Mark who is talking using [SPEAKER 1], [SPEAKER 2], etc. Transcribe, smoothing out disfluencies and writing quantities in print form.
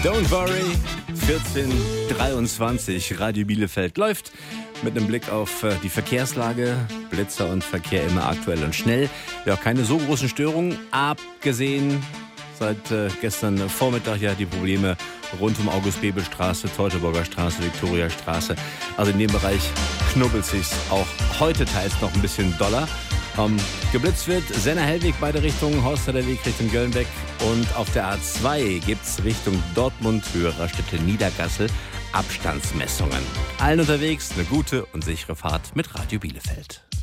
[SPEAKER 1] Don't worry, 14:23, Radio Bielefeld läuft mit einem Blick auf die Verkehrslage, Blitzer und Verkehr immer aktuell und schnell. Ja, keine so großen Störungen, abgesehen seit gestern Vormittag ja die Probleme rund um August-Bebel-Straße, Teutoburger Straße, Viktoriastraße. Also in dem Bereich knubbelt sich's auch heute teils noch ein bisschen doller. Geblitzt wird Senner-Hellweg, beide Richtungen, Horster Weg Richtung Göllnbeck und auf der A2 gibt's Richtung Dortmund, Höhe Raststätte Niedergassel, Abstandsmessungen. Allen unterwegs eine gute und sichere Fahrt mit Radio Bielefeld.